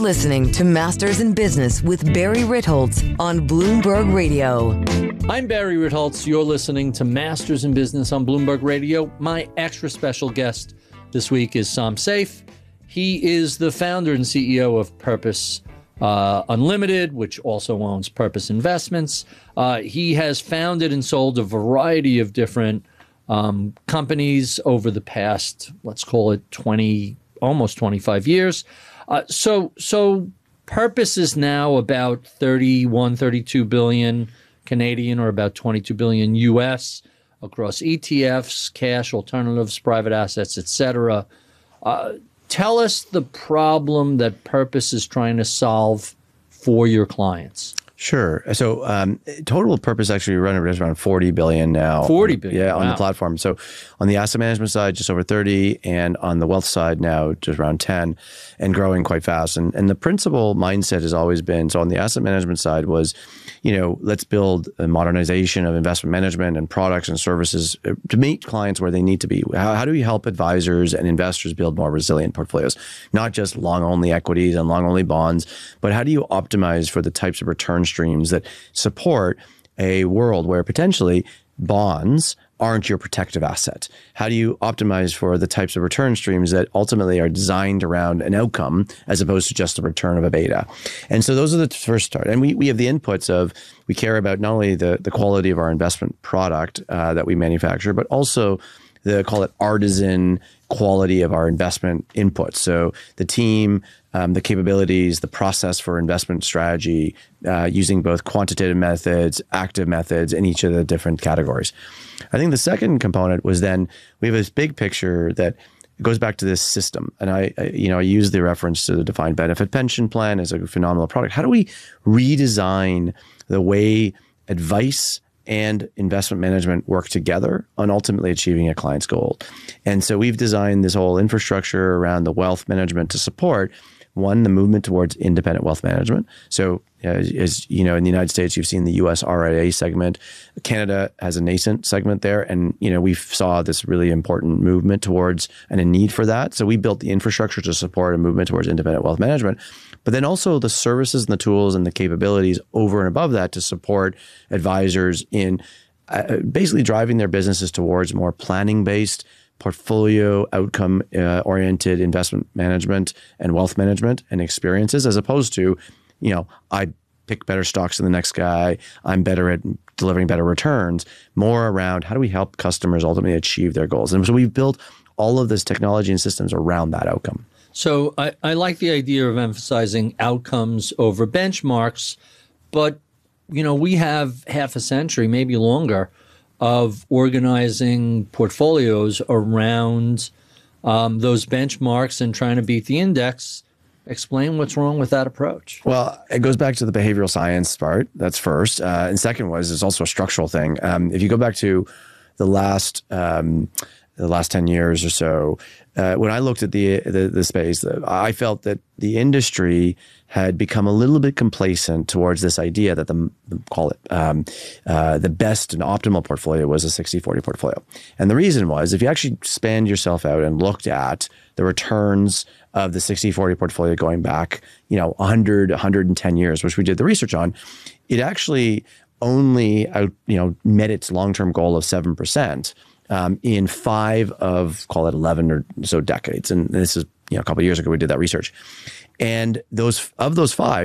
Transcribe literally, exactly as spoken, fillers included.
listening to Masters in Business with Barry Ritholtz on Bloomberg Radio. I'm Barry Ritholtz. You're listening to Masters in Business on Bloomberg Radio. My extra special guest this week is Sam Saif. He is the founder and C E O of Purpose uh, Unlimited, which also owns Purpose Investments. Uh, he has founded and sold a variety of different um, companies over the past, let's call it twenty, almost twenty-five years. Uh, so, so Purpose is now about thirty-one, thirty-two billion Canadian, or about twenty-two billion U S across E T Fs, cash, alternatives, private assets, et cetera. Uh, tell us the problem that Purpose is trying to solve for your clients. Sure. So um, total Purpose actually running around forty billion now. forty billion. Yeah, on wow. the platform. So on the asset management side, just over thirty, and on the wealth side now, just around ten, and growing quite fast. And and the principal mindset has always been, so on the asset management side was, you know, let's build a modernization of investment management and products and services to meet clients where they need to be. How, how do we help advisors and investors build more resilient portfolios? Not just long-only equities and long-only bonds, but how do you optimize for the types of return streams that support a world where potentially bonds aren't your protective asset? How do you optimize for the types of return streams that ultimately are designed around an outcome as opposed to just a return of a beta? And so those are the first start. And we, we have the inputs of, we care about not only the, the quality of our investment product uh, that we manufacture, but also the, call it artisan quality of our investment inputs. So the team, um, the capabilities, the process for investment strategy, uh, using both quantitative methods, active methods in each of the different categories. I think the second component was then we have this big picture that goes back to this system. And I, I, you know, I use the reference to the defined benefit pension plan as a phenomenal product. How do we redesign the way advice and investment management work together on ultimately achieving a client's goal? And so we've designed this whole infrastructure around the wealth management to support, one, the movement towards independent wealth management. So uh, as you know, in the United States, you've seen the U S R I A segment. Canada has a nascent segment there. And, you know, we saw this really important movement towards and a need for that. So we built the infrastructure to support a movement towards independent wealth management, but then also the services and the tools and the capabilities over and above that to support advisors in uh, basically driving their businesses towards more planning-based, portfolio outcome uh, oriented investment management and wealth management and experiences, as opposed to, you know, I pick better stocks than the next guy, I'm better at delivering better returns, more around how do we help customers ultimately achieve their goals. And so we've built all of this technology and systems around that outcome. So I, I like the idea of emphasizing outcomes over benchmarks, but, you know, we have half a century, maybe longer, of organizing portfolios around um, those benchmarks and trying to beat the index. Explain what's wrong with that approach. Well, it goes back to the behavioral science part. That's first. Uh, and second was, it's also a structural thing. Um, if you go back to the last um, the last ten years or so, uh, when I looked at the, the, the space, I felt that the industry had become a little bit complacent towards this idea that the, call it, um, uh, the best and optimal portfolio was a sixty forty portfolio. And the reason was, if you actually spanned yourself out and looked at the returns of the sixty forty portfolio going back, you know, one hundred, one hundred ten years, which we did the research on, it actually only out, you know, met its long-term goal of seven percent. Um, in five of, call it eleven or so decades. And this is, you know, a couple of years ago, we did that research. And those of those five,